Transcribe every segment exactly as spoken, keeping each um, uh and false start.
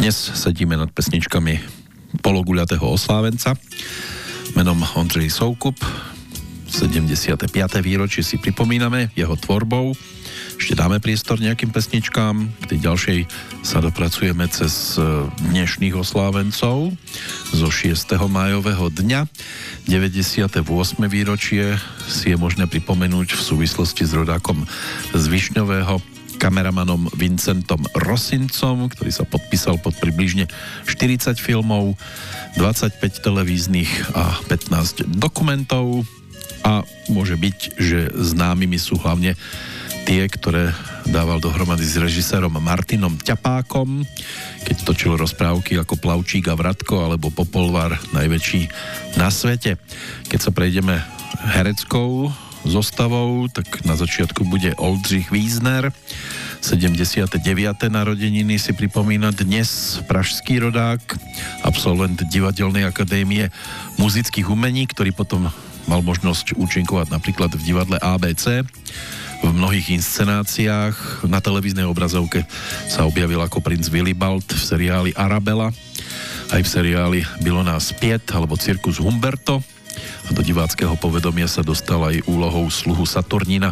Dnes sedíme nad pesničkami pologuľatého oslávenca menom Ondřej Soukup. sedemdesiate piate výročie si pripomíname jeho tvorbou. Ešte dáme priestor nejakým pesničkám. K tej ďalšej sa dopracujeme cez dnešných oslávencov zo šiesteho májového dňa. deväťdesiate ôsme výročie si je možné pripomenúť v súvislosti s rodákom z Višňového, kameramanom Vincentom Rosincom, ktorý sa podpísal pod približne štyridsať filmov, dvadsaťpäť televíznych a pätnásť dokumentov. A môže byť, že známymi sú hlavne tie, ktoré dával dohromady s režisérom Martinom Ťapákom, keď točil rozprávky ako Plavčík a Vratko alebo Popolvar, najväčší na svete. Keď sa prejdeme hereckou zostavou, tak na začiatku bude Oldřich Wiesner. sedemdesiate deviate narodeniny si pripomína dnes pražský rodák, absolvent Divadelnej akadémie muzických umení, ktorý potom mal možnosť účinkovať napríklad v divadle á bé cé. V mnohých inscenáciách na televíznej obrazovke sa objavil ako princ Willibald v seriáli Arabella, aj v seriáli Bylo nás pět alebo Cirkus Humberto. A do diváckého povedomia sa dostal aj úlohou sluhu Saturnina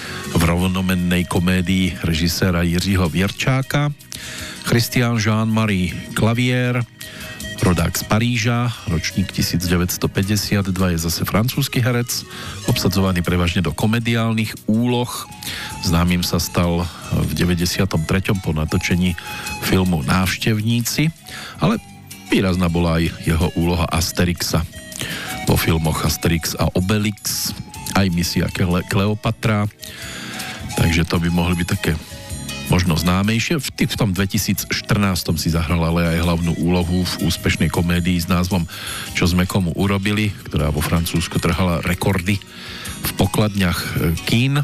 v rovnomennej komédii režiséra Jiřího Věrčáka. Christian Jean-Marie Clavier, rodák z Paríža, ročník devätnásťstopäťdesiatdva, je zase francúzsky herec, obsadzovaný prevažne do komediálnych úloh. Známym sa stal v deväťdesiatom treťom po natočení filmu Návštevníci, ale výrazná bola aj jeho úloha Asterixa vo filmoch Asterix a Obelix, aj Misia Kleopatra, takže to by mohli byť také možno známejšie. V, v tom dvetisícštrnásť si zahral ale aj hlavnú úlohu v úspešnej komédii s názvom Čo sme komu urobili, ktorá vo Francúzsku trhala rekordy v pokladniach kín,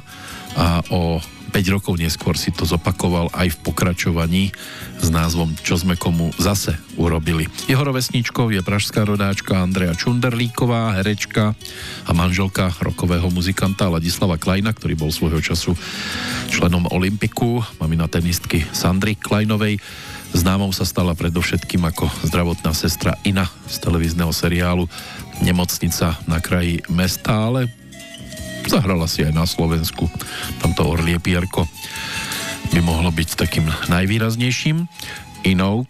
a o päť rokov neskôr si to zopakoval aj v pokračovaní s názvom Čo sme komu zase urobili. Jeho rovesničkou je pražská rodáčka Andrea Čunderlíková, herečka a manželka rokového muzikanta Ladislava Kleina, ktorý bol svojho času členom Olympiku, mamina tenistky Sandry Kleinovej. Známou sa stala predovšetkým ako zdravotná sestra Ina z televízneho seriálu Nemocnica na kraji mesta, ale zahrala si aj na Slovensku. Tamto Orlie Pierko by mohlo byť takým najvýraznejším. Inou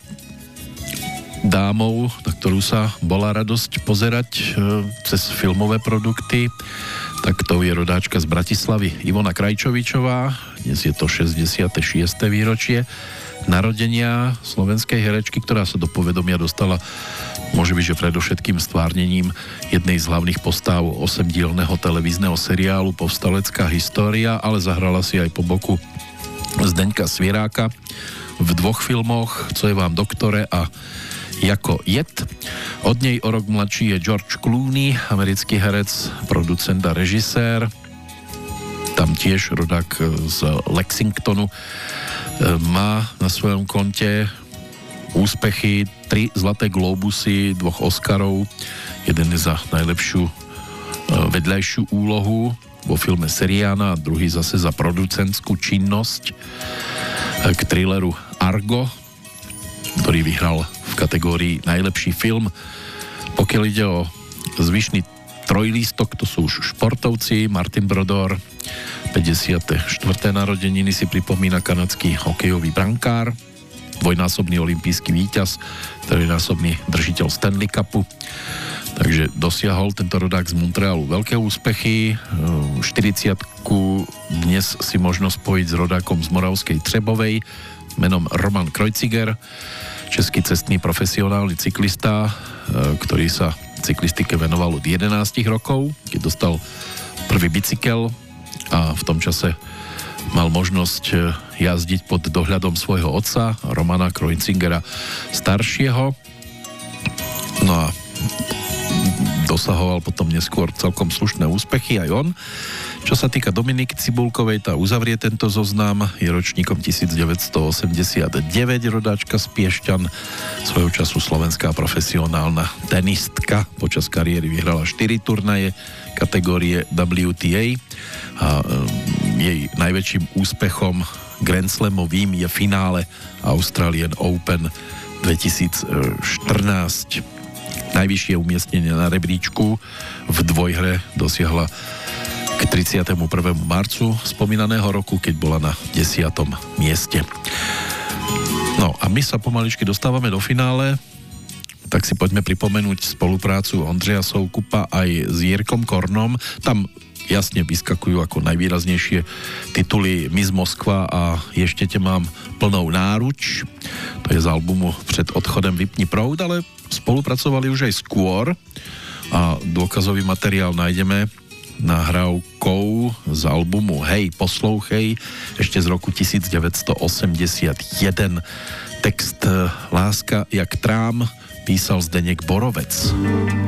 dámou, na ktorú sa bola radosť pozerať e, cez filmové produkty, tak to je rodáčka z Bratislavy Ivona Krajčovičová. Dnes je to šesťdesiate šieste výročie narodenia slovenskej herečky, ktorá sa do povedomia dostala, môže byť, že predovšetkým stvárnením jednej z hlavných postáv osemdielneho televízneho seriálu Povstalecká história, ale zahrala si aj po boku Zdeňka Svieráka v dvoch filmoch Co je vám doktore a Jako jed. Od nej o rok mladší je George Clooney, americký herec, producent a režisér. Tam tiež rodák z Lexingtonu, má na svojom konte úspechy, tri zlaté glóbusy, dvoch Oscarov, jeden je za najlepšiu vedľajšiu úlohu vo filme Seriána a druhý zase za producentskú činnosť k thrilleru Argo, ktorý vyhral v kategórii najlepší film. Pokiaľ ide o zvyšný trojlístok, to sú už športovci. Martin Brodor, päťdesiate štvrté narodeniny si pripomína kanadský hokejový brankár, dvojnásobný olympijský víťaz, trojnásobný držiteľ Stanley Cupu. Takže dosiahol tento rodák z Montrealu veľké úspechy. štyridsiatku dnes si možno spojiť s rodákom z Moravskej Třebovej menom Roman Kreuziger, český cestný profesionálny cyklista, ktorý sa cyklistike venoval od jedenástich rokov, keď dostal prvý bicykel a v tom čase mal možnosť jazdiť pod dohľadom svojho otca, Romana Kreuzigera staršieho. No a dosahoval potom neskôr celkom slušné úspechy aj on. Čo sa týka Dominiky Cibulkovej, tá uzavrie tento zoznam, je ročníkom devätnásťstoosemdesiatdeväť, rodáčka z Piešťan, svojho času slovenská profesionálna tenistka. Počas kariéry vyhrala štyri turnaje kategórie W T A a jej najväčším úspechom Grand Slamovým je finále Australian Open dvetisícštrnásť. Najvyššie umiestnenie na rebríčku v dvojhre dosiahla k tridsiatemu prvému marcu spomínaného roku, keď bola na desiatom mieste. No a my sa pomaličky dostávame do finále, tak si poďme pripomenúť spoluprácu Ondřeja Soukupa aj s Jirkom Kornom. Tam jasne vyskakujú ako najvýraznejšie tituly Miss Moskva a Ešte te mám plnou náruč. To je z albumu Před odchodem vypni proud, ale spolupracovali už aj skôr a dôkazový materiál nájdeme nahrávkou z albumu Hej, poslouchej, ešte z roku devätnásťstoosemdesiatjeden. Text Láska jak trám písal Zdeněk Borovec.